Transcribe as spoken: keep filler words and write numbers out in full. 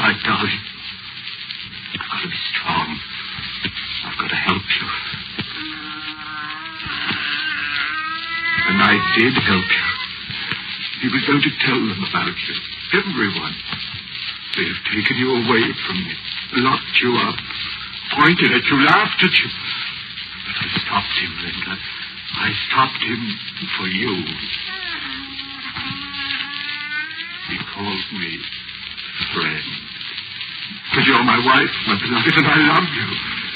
right, darling. I've got to be strong. I've got to help you. And I did help you. He was going to tell them about you. Everyone. They have taken you away from me, locked you up, pointed at you, laughed at you. But I stopped him, Linda. I stopped him for you. He called me friend. Because you're my wife, my beloved, and I love you.